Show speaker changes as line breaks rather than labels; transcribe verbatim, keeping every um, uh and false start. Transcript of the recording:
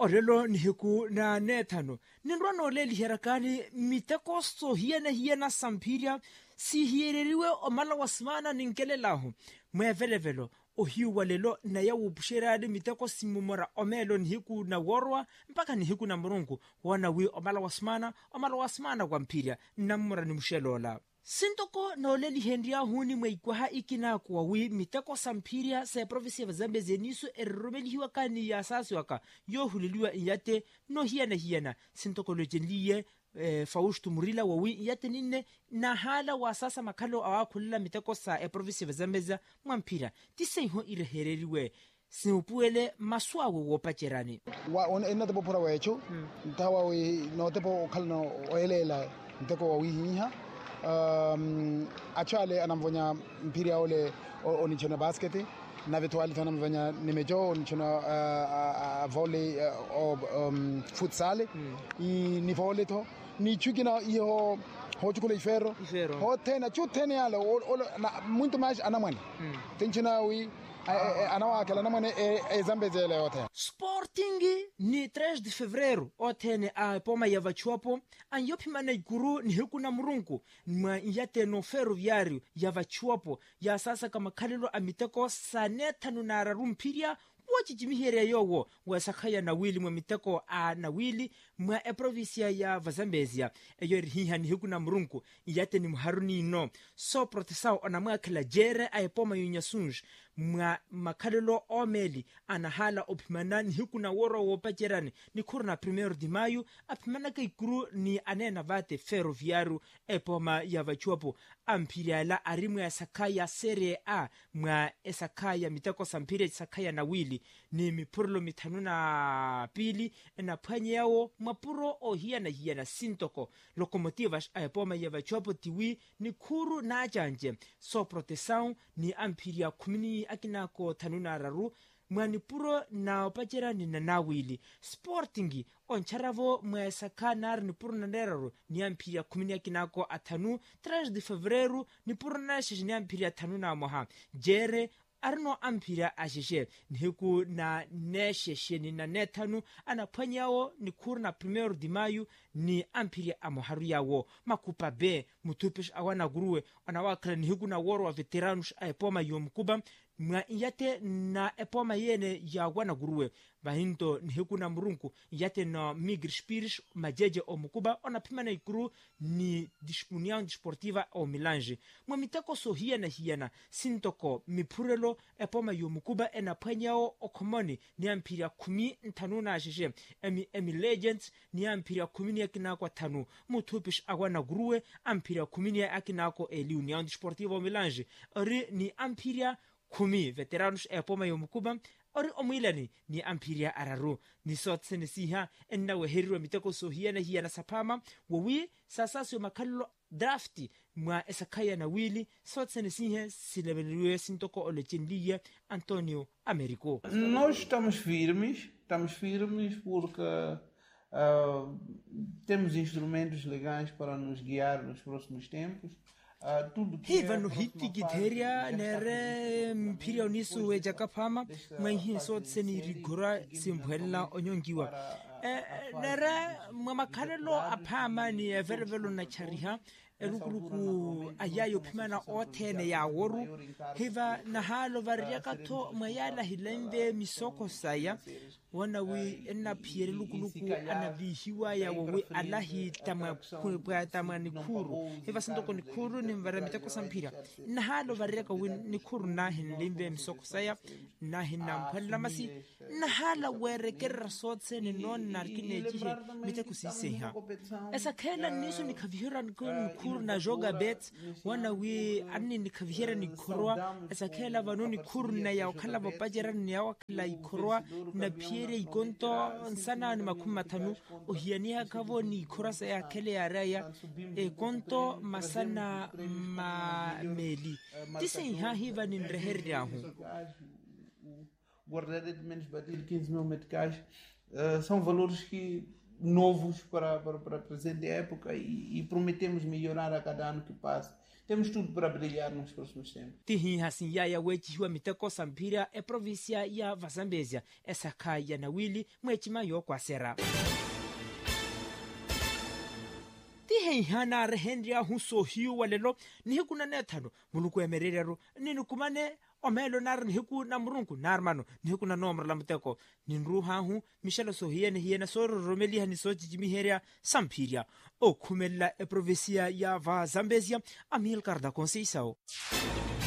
orelo nihiku na nethano ninrwana ole liherakani miteko sohiana hiana sampiria si hiereriwe omala wasmana ninkelelaho mwevelevelo ohiwa lelo na ya upshirade miteko simumora omelo nihiku na worwa mpaka nihiku na murungu wana wi omala wasmana omala wasmana kwa mpiria namura ni mshelola sintoko na ole lihendia huni mweikwaha ikina kwa wi miteko sampiria sa province ya Zambezi nisu erromeliwa kani ya sasi waka yo huliliwa iyate no hiana hiana sintoko lojenliye e, Fausto Murila wa wi iyate nine na hala wa sasa makalo awakulila miteko sa e province ya Zambezi mwampira tiseiho irehereriwe simupuele maswawe wopacherani
wa on enate popora wecho ntawa wi no tepo kalno oelela miteko wa wi hiha um actually anamvonya mpira ole onichona basket na virtuali tanamvonya nimejo onichona uh, uh, volley uh, um futsal mm. I ni volley to ni chukina iyo hochukule ferro ho tena chu tena yale muito mais anamwana mm. tenchina wi anawakela namane e Zambezi ele yote
Sporting ni três de fevereiro otene a poma ya vachuapo anyopimana iguru ni huku na murungu mwa yate no ferroviário ya vachuapo ya sasa kama kalilo amiteko sanetanu na rarumpiria wachi jimihere yowo wasakaya na wili mwa miteko a na wili mwa e provincia ya Vazambezia eyo rihiha ni huku na murungu yate ni muharuni no so protesao ona mwa kala jere a epoma yunyasunj mwa makalilo omeli anahala opimana ni huku na woro wopacherani ni kurna primero de maio apimana kaikuru ni anena vate ferroviário epoma ya vachuapo ampiriala arimu ya sakaya serie A mwa esakaya miteko sampire sakaya na wili ni mipurlo mitanu na pili na panye yao mapuro o hiya na hiya na sintoko lokomotivas aepoma ya vachuapo tiwi ni kuru na ajanje so protesao ni ampiria kumini akinako tanuna raru mwani puro na opachera ni nanawili Sporting oncharavo mwesaka nar ni puro na neraru ni ampiria kumini akinako atanu três de fevereiro ni puro na shishi ni ampiria tanu na moha jere arno ampira ashishe nihiku na nesheshe ni na netanu anapanyao ni kurna primero de maio ni ampira amoharu yawo makupa be mutupish awana guruwe anawakala nihiku na woro wa veteranus aepoma yomkuba mwa iyate na epoma yene ya wana guruwe bahinto nihiku na murunku iyate na migr spirish majeje o mukuba onapima na ikuru ni união desportiva o milange mwa miteko so hiana hiana sintoko mipurelo epoma yomukuba enapanyao okomoni ni ampiria kumi ntanu na ashishe emi, emi legends ni ampiria kumi ni akinako tanu mutupish awana guruwe ampiria kumi ni akinako eli união desportiva o milange ori ni ampiria kumi veteranos epoma yomukuba ori omilani ni ampiria araru ni sotse ni siha enna weherwa miteko so hiana hiana sapama wawi sasa sio makallo drafti mwa esakaya na wili sotse ni siha silebelwe sintoko olechindiye Antonio Americo.
Nós estamos firmes, estamos firmes porque uh, temos instrumentos legais para nos guiar nos próximos tempos. Uh, tudo que
hiva no hiti giteria nere mpira unisu weja kapama mwenhi sotse ni rigora simpwela onyongiwa eh, nere mamakalelo apama ni evervelo na chariha erukuruku ayayo pimana otene ya woru hiva na halo variaka to mayala hilembe misoko saya wana wi enna piere lukuluku anavihiwa ya wowe alahi tama kwa tama nikuru hiva sindoko nikuru ni mvaramita ko sampira na halo variaka wi nikuru na hilembe misoko saya na hinampalla masi na hala werekera sotse ni non narkine jihe mitakusiseha esa kela nisu nikavihira nikuru na joga bet wana wi anni nikavihira nikorwa esa kela vanu nikuru na ya wakala vapajera ni ya wakala ikorwa na piere ikonto sana ni makumi matanu uhiania kavo ni ikorasa ya kele ya raya e konto masana mameli tise iha hiva ni nreheri yahu
guardada de menos batido quinze mil meticais uh, são valores que novos para, para, para a presente época e, e prometemos melhorar a cada ano que passa. temos tudo para brilhar nos próximos tempos.
Tihi hasin yaya wechihiwa miteko sampiria e província ya Vazambezia essa kaya na wili mwechimayo kwa sera. Hana Henry Huso hiu walelo ni hiku na nethano muluku ya mererero ni nukumane omelo nar ni hiku na murunku narmano ni hiku na nomra la muteko ni nruha hu Michelle Sohiene hiena soro romeli hani sochi jimiheria sampiria o kumela e provincia ya Vazambezia Amilcar da Conceição.